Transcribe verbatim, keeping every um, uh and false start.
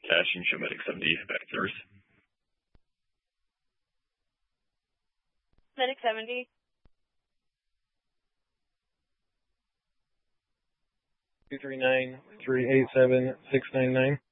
Cash and show medic seventy back to service. Medic seventy. two three nine, three eight seven, six nine nine.